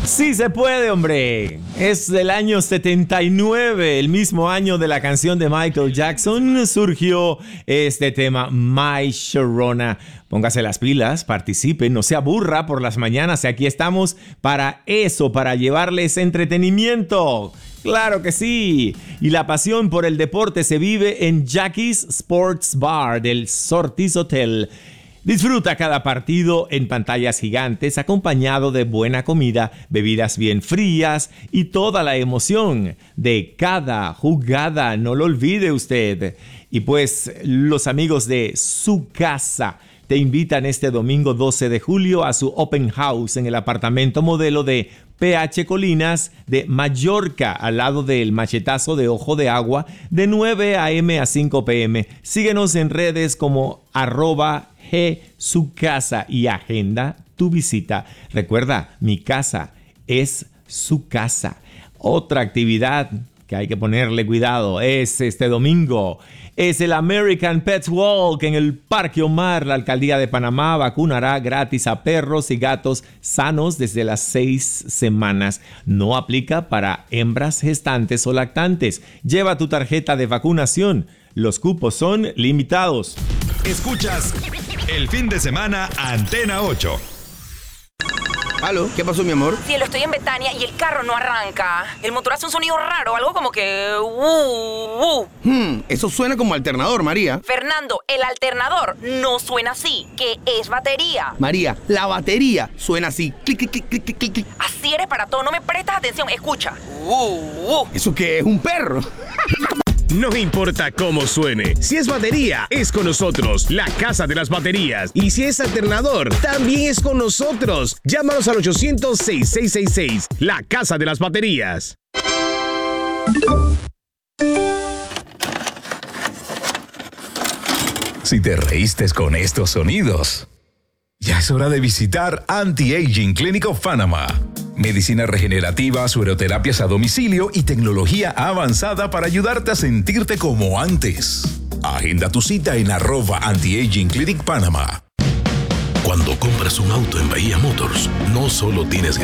Sí se puede, hombre. Es del año 79, el mismo año de la canción de Michael Jackson, surgió este tema, My Sharona. Póngase las pilas, participe, no se aburra por las mañanas. Aquí estamos para eso, para llevarles entretenimiento. ¡Claro que sí! Y la pasión por el deporte se vive en Jackie's Sports Bar del Sortis Hotel. Disfruta cada partido en pantallas gigantes acompañado de buena comida, bebidas bien frías y toda la emoción de cada jugada. No lo olvide usted. Y pues los amigos de Su Casa te invitan este domingo 12 de julio a su Open House en el apartamento modelo de PH Colinas de Mallorca, al lado del Machetazo de Ojo de Agua, de 9 a.m. a 5 p.m. Síguenos en redes como @gsucasa y agenda tu visita. Recuerda, mi casa es su casa. Otra actividad que hay que ponerle cuidado es este domingo. Es el American Pets Walk en el Parque Omar. La Alcaldía de Panamá vacunará gratis a perros y gatos sanos desde las 6 semanas. No aplica para hembras gestantes o lactantes. Lleva tu tarjeta de vacunación. Los cupos son limitados. Escuchas el fin de semana Antena 8. ¿Aló? ¿Qué pasó, mi amor? Cielo, estoy en Betania y el carro no arranca. El motor hace un sonido raro, algo como que... Eso suena como alternador, María. Fernando, el alternador no suena así, que es batería. María, la batería suena así. Clic, clic, clic, clic, clic, clic. Así eres para todo, no me prestas atención, escucha. ¿Eso qué es? ¿Un perro? No importa cómo suene, si es batería, es con nosotros, la Casa de las Baterías. Y si es alternador, también es con nosotros. Llámanos al 800-6666, la Casa de las Baterías. Si te reíste con estos sonidos, ya es hora de visitar Anti-Aging Clinic of Panama. Medicina regenerativa, sueroterapias a domicilio y tecnología avanzada para ayudarte a sentirte como antes. Agenda tu cita en @Anti-Aging Clinic Panama. Cuando compras un auto en Bahía Motors, no solo tienes